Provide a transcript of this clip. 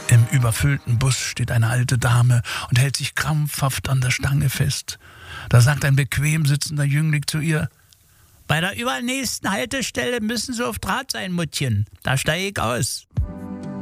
Im überfüllten Bus steht eine alte Dame und hält sich krampfhaft an der Stange fest. Da sagt ein bequem sitzender Jüngling zu ihr: »Bei der übernächsten Haltestelle müssen Sie auf Draht sein, Muttchen. Da steige ich aus.«